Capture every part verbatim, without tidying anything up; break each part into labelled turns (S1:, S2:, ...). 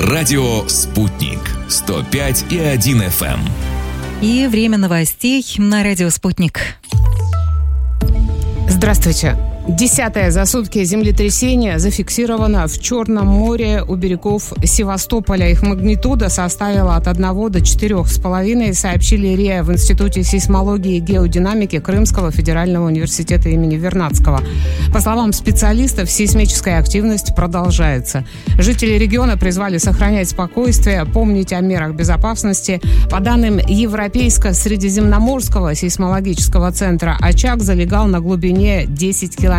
S1: Радио «Спутник». сто пять и один эф эм.
S2: И время новостей на радио «Спутник».
S3: Здравствуйте. Десятое за сутки землетрясение зафиксировано в Черном море у берегов Севастополя. Их магнитуда составила от одного до четырех с половиной, сообщили РИА в Институте сейсмологии и геодинамики Крымского федерального университета имени Вернадского. По словам специалистов, сейсмическая активность продолжается. Жители региона призвали сохранять спокойствие, помнить о мерах безопасности. По данным Европейско-Средиземноморского сейсмологического центра, очаг залегал на глубине десять километров.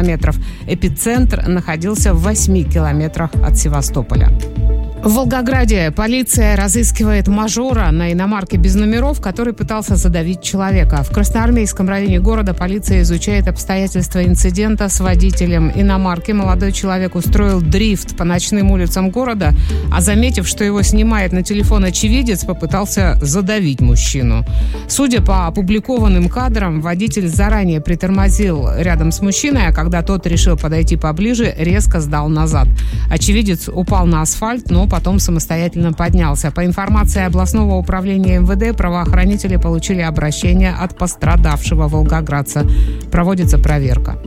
S3: Эпицентр находился в восьми километрах от Севастополя. В Волгограде полиция разыскивает мажора на иномарке без номеров, который пытался задавить человека. В Красноармейском районе города полиция изучает обстоятельства инцидента с водителем иномарки. Молодой человек устроил дрифт по ночным улицам города, а заметив, что его снимает на телефон очевидец, попытался задавить мужчину. Судя по опубликованным кадрам, водитель заранее притормозил рядом с мужчиной, а когда тот решил подойти поближе, резко сдал назад. Очевидец упал на асфальт, но потом самостоятельно поднялся. По информации областного управления эм вэ дэ, правоохранители получили обращение от пострадавшего волгоградца. Проводится проверка.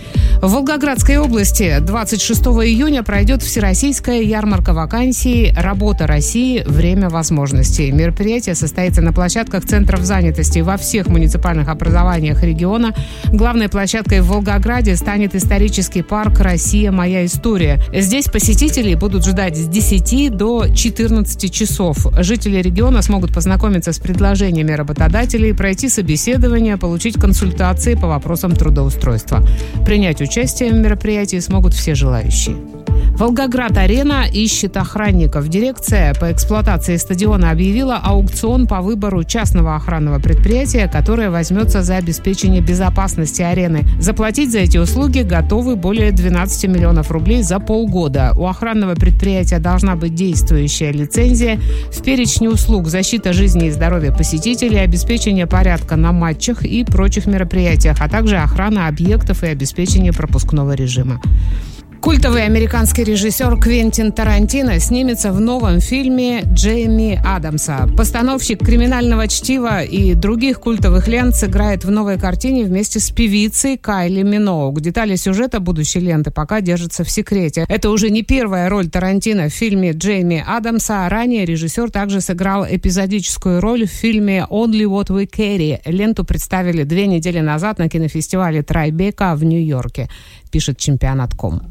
S3: В Волгоградской области двадцать шестого июня пройдет Всероссийская ярмарка вакансий «Работа России. Время возможностей». Мероприятие состоится на площадках центров занятости во всех муниципальных образованиях региона. Главной площадкой в Волгограде станет исторический парк «Россия. Моя история». Здесь посетителей будут ждать с десяти до четырнадцати часов. Жители региона смогут познакомиться с предложениями работодателей, пройти собеседование, получить консультации по вопросам трудоустройства. Принять участие в мероприятии смогут все желающие. Волгоград-арена ищет охранников. Дирекция по эксплуатации стадиона объявила аукцион по выбору частного охранного предприятия, которое возьмется за обеспечение безопасности арены. Заплатить за эти услуги готовы более двенадцати миллионов рублей за полгода. У охранного предприятия должна быть действующая лицензия. В перечне услуг защита жизни и здоровья посетителей, обеспечение порядка на матчах и прочих мероприятиях, а также охрана объектов и обеспечение пропускного режима. Культовый американский режиссер Квентин Тарантино снимется в новом фильме Джейми Адамса. Постановщик «Криминального чтива» и других культовых лент сыграет в новой картине вместе с певицей Кайли Миноуг. Детали сюжета будущей ленты пока держатся в секрете. Это уже не первая роль Тарантино в фильме Джейми Адамса. Ранее режиссер также сыграл эпизодическую роль в фильме Only What We Carry. Ленту представили две недели назад на кинофестивале Трайбека в Нью-Йорке, пишет Чемпионат точка ком.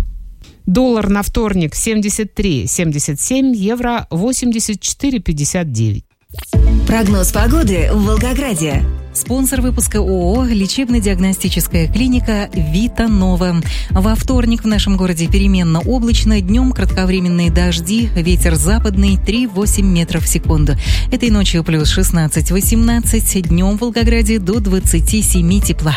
S3: Доллар на вторник семьдесят три семьдесят семь, евро восемьдесят четыре пятьдесят девять.
S4: Прогноз погоды в Волгограде.
S2: Спонсор выпуска ООО «Лечебно-диагностическая клиника Вита Нова». Во вторник в нашем городе переменно облачно, днем кратковременные дожди, ветер западный три-восемь метров в секунду. Этой ночью плюс шестнадцать-восемнадцать, днем в Волгограде до двадцати семи тепла.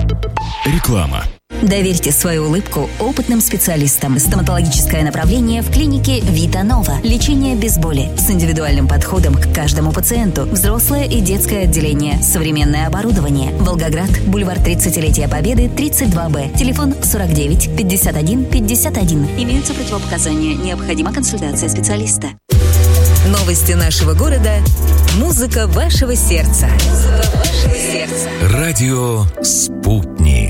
S1: Реклама.
S4: Доверьте свою улыбку опытным специалистам. Стоматологическое направление в клинике Вита Нова. Лечение без боли с индивидуальным подходом к каждому пациенту. Взрослое и детское отделение. Современное оборудование. Волгоград, бульвар тридцатилетия Победы, тридцать два Б. Телефон сорок девять пятьдесят один пятьдесят один. Имеются противопоказания. Необходима консультация специалиста. Новости нашего города. Музыка вашего сердца. Музыка вашего сердца.
S1: Радио «Спутник».